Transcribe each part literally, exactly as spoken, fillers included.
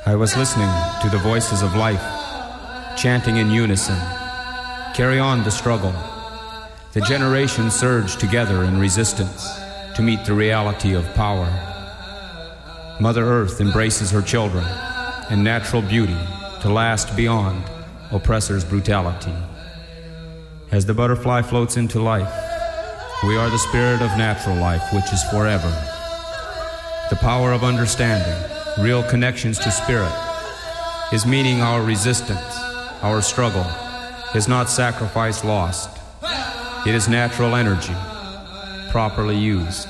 I was listening to the voices of life, chanting in unison. Carry on the struggle. The generations surge together in resistance to meet the reality of power. Mother Earth embraces her children in natural beauty to last beyond oppressors' brutality. As the butterfly floats into life, we are the spirit of natural life, which is forever. The power of understanding, real connections to spirit, is meaning our resistance, our struggle, is not sacrifice lost. It is natural energy, properly used.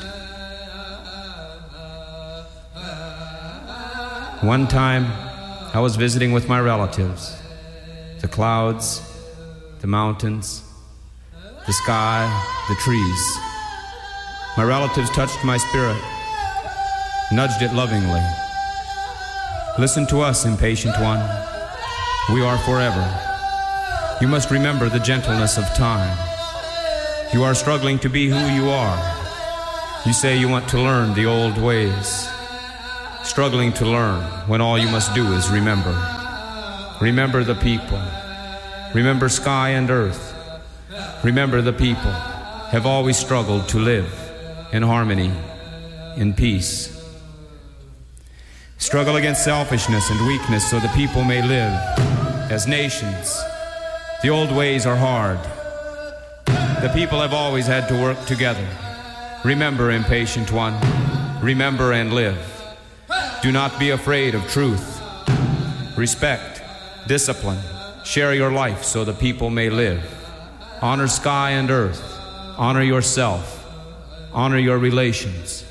One time, I was visiting with my relatives. The clouds, the mountains, the sky, the trees. My relatives touched my spirit, nudged it lovingly. Listen to us, impatient one. We are forever. You must remember the gentleness of time. You are struggling to be who you are. You say you want to learn the old ways. Struggling to learn when all you must do is remember. Remember the people. Remember sky and earth. Remember the people have always struggled to live in harmony, in peace. Struggle against selfishness and weakness so the people may live as nations. The old ways are hard. The people have always had to work together. Remember, impatient one. Remember and live. Do not be afraid of truth. Respect, discipline, share your life so the people may live. Honor sky and earth. Honor yourself. Honor your relations.